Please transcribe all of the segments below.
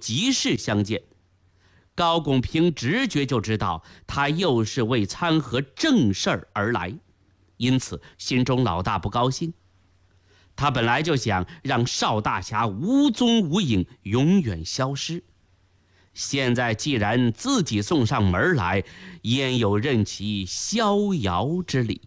急事相见。高拱凭直觉就知道他又是为参合正事儿而来，因此心中老大不高兴。他本来就想让邵大侠无踪无影，永远消失。现在既然自己送上门来，焉有任其逍遥之理？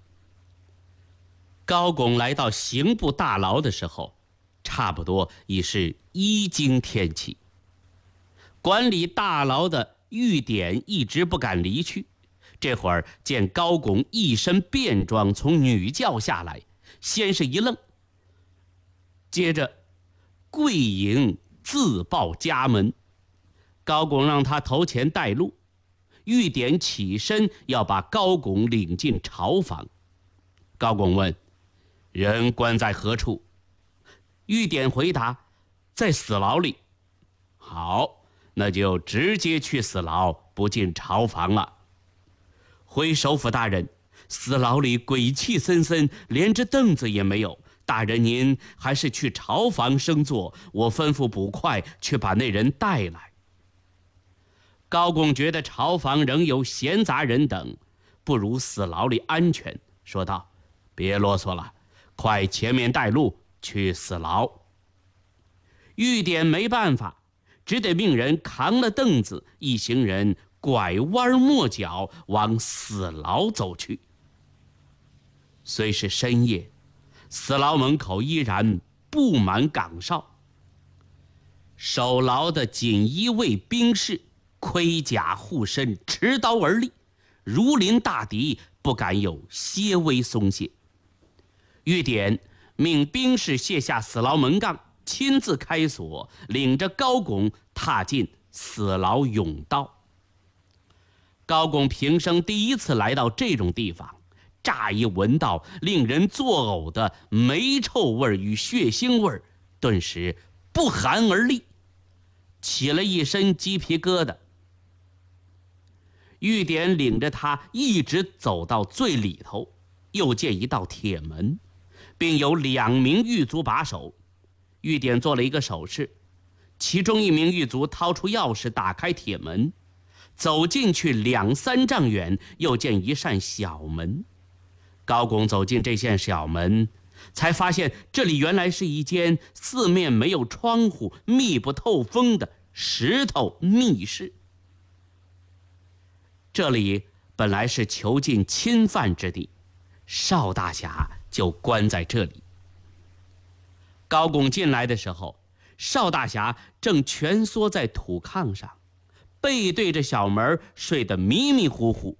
高拱来到刑部大牢的时候，差不多已是衣襟天气。管理大牢的御典一直不敢离去，这会儿见高拱一身便装从女轿下来，先是一愣，接着跪迎自报家门。高拱让他头前带路，御典起身要把高拱领进朝房。高拱问：人关在何处？御典回答：在死牢里。好，那就直接去死牢，不进朝房了。回首府大人，死牢里鬼气森森，连只凳子也没有，大人您还是去朝房升座，我吩咐捕快去把那人带来。高拱觉得朝房仍有闲杂人等，不如死牢里安全，说道：别啰嗦了，快前面带路去死牢。御典没办法，只得命人扛了凳子，一行人拐弯抹角往死牢走去。虽是深夜，死牢门口依然布满岗哨，守牢的锦衣卫兵士盔甲护身，持刀而立，如临大敌，不敢有些微松懈。御典命兵士卸下死牢门杠，亲自开锁，领着高拱踏进死牢甬道。高拱平生第一次来到这种地方，乍一闻到令人作呕的霉臭味与血腥味，顿时不寒而栗，起了一身鸡皮疙瘩。御典领着他一直走到最里头，又见一道铁门，并有2名狱卒把守。御典做了一个手势，其中一名狱卒掏出钥匙打开铁门，走进去2、3丈远，又见一扇小门。高拱走进这扇小门，才发现这里原来是一间四面没有窗户、密不透风的石头密室。这里本来是囚禁侵犯之地，邵大侠就关在这里。高拱进来的时候，邵大侠正蜷缩在土炕上，背对着小门睡得迷迷糊糊。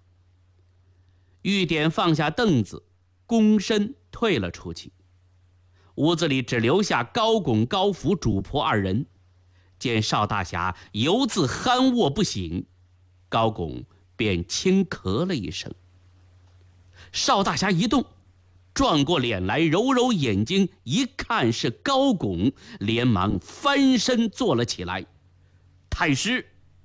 御典放下凳子，躬身退了出去。屋子里只留下高拱、高福主仆2人。见邵大侠犹自酣卧不醒，高拱便轻咳了一声。邵大侠一动，转过脸来，揉揉眼睛，一看是高拱，连忙翻身坐了起来。太师！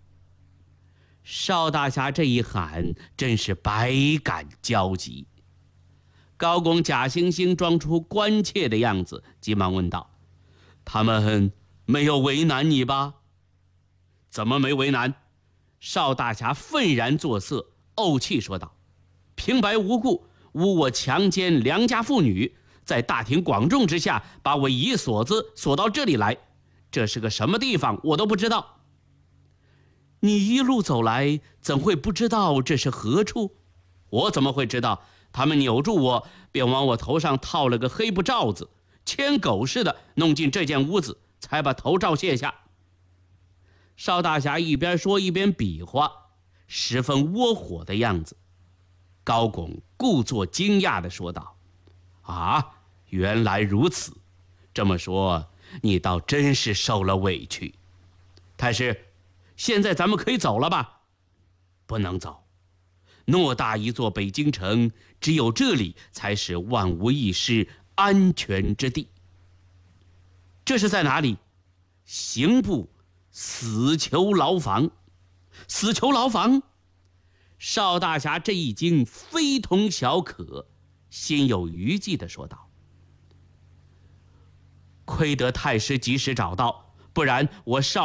邵大侠这一喊，真是百感交集。高拱假惺惺装出关切的样子，急忙问道：他们没有为难你吧？怎么没为难？邵大侠愤然作色，怄气说道：平白无故诬我强奸良家妇女，在大庭广众之下把我以锁子锁到这里来，这是个什么地方我都不知道。你一路走来，怎会不知道这是何处？我怎么会知道？他们扭住我，便往我头上套了个黑布罩子，牵狗似的弄进这间屋子，才把头罩卸下。邵大侠一边说一边比划，十分窝火的样子。高拱故作惊讶地说道：啊，原来如此，这么说你倒真是受了委屈。太师，现在咱们可以走了吧？不能走，偌大一座北京城，只有这里才是万无一失、安全之地。这是在哪里？刑部死囚牢房。死囚牢房？邵大侠这一惊非同小可，心有余悸地说道：亏得太师及时找到，不然我邵